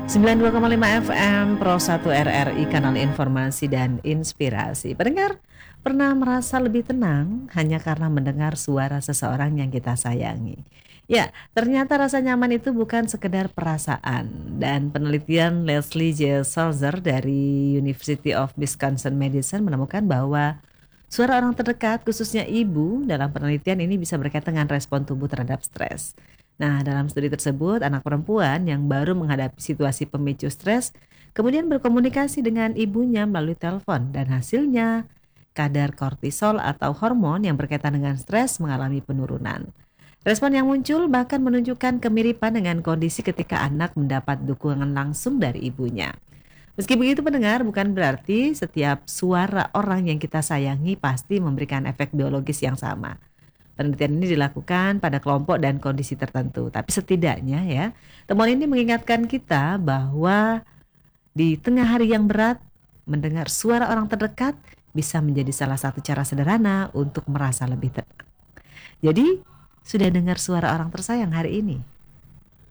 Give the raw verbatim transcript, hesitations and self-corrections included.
sembilan puluh dua koma lima F M Pro satu R R I, kanal informasi dan inspirasi. Pendengar, pernah merasa lebih tenang hanya karena mendengar suara seseorang yang kita sayangi? Ya, ternyata rasa nyaman itu bukan sekedar perasaan. Dan penelitian Leslie J. Salzer dari University of Wisconsin-Madison menemukan bahwa suara orang terdekat, khususnya ibu, dalam penelitian ini bisa berkaitan dengan respon tubuh terhadap stres. Nah, dalam studi tersebut, anak perempuan yang baru menghadapi situasi pemicu stres kemudian berkomunikasi dengan ibunya melalui telepon, dan hasilnya kadar kortisol atau hormon yang berkaitan dengan stres mengalami penurunan. Respon yang muncul bahkan menunjukkan kemiripan dengan kondisi ketika anak mendapat dukungan langsung dari ibunya. Meski begitu, pendengar, bukan berarti setiap suara orang yang kita sayangi pasti memberikan efek biologis yang sama. Penelitian ini dilakukan pada kelompok dan kondisi tertentu. Tapi setidaknya ya, temuan ini mengingatkan kita bahwa di tengah hari yang berat, mendengar suara orang terdekat bisa menjadi salah satu cara sederhana untuk merasa lebih tenang. Jadi, sudah dengar suara orang tersayang hari ini?